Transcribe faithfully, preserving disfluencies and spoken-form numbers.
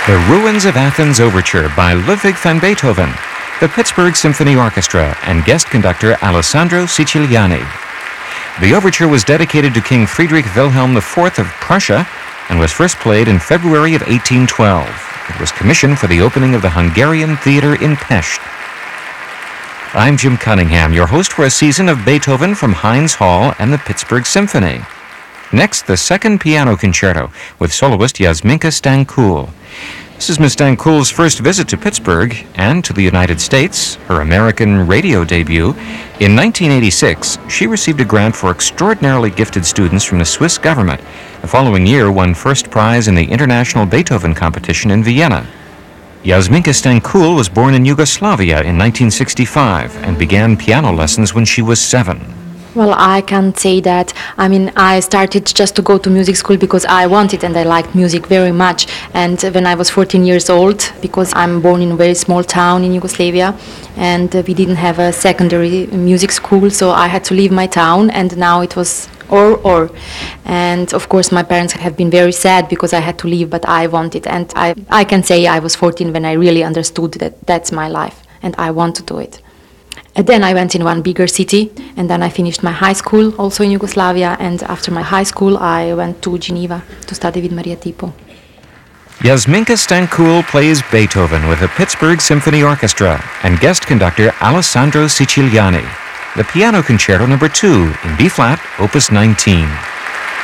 The Ruins of Athens Overture by Ludwig van Beethoven, the Pittsburgh Symphony Orchestra, and guest conductor Alessandro Siciliani. The overture was dedicated to King Friedrich Wilhelm the Fourth of Prussia and was first played in February of eighteen twelve. It was commissioned for the opening of the Hungarian Theater in Pest. I'm Jim Cunningham, your host for a season of Beethoven from Heinz Hall and the Pittsburgh Symphony. Next, the Second Piano Concerto with soloist Yasminka Stankoul. This is Miss Stankoul's first visit to Pittsburgh and to the United States, her American radio debut. In nineteen eighty-six, she received a grant for extraordinarily gifted students from the Swiss government. The following year, won first prize in the International Beethoven Competition in Vienna. Yasminka Stankoul was born in Yugoslavia in nineteen sixty-five and began piano lessons when she was seven. Well, I can't say that. I mean, I started just to go to music school because I wanted and I liked music very much. And when I was fourteen years old, because I'm born in a very small town in Yugoslavia, and we didn't have a secondary music school, so I had to leave my town, and now it was or, or. And of course, my parents have been very sad because I had to leave, but I wanted. And I, I can say I was fourteen when I really understood that that's my life, and I want to do it. And then I went in one bigger city, and then I finished my high school also in Yugoslavia, and after my high school I went to Geneva to study with Maria Tipo. Yasminka Stankoul plays Beethoven with the Pittsburgh Symphony Orchestra and guest conductor Alessandro Siciliani. The Piano Concerto number two in B-flat, opus nineteen.